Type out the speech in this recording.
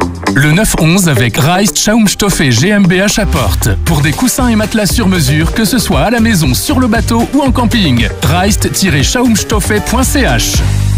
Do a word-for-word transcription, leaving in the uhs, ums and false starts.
Le neuf onze avec Reist Schaumstoffe GmbH à Porte. Pour des coussins et matelas sur mesure, que ce soit à la maison, sur le bateau ou en camping. reist tiret schaumstoffe point c h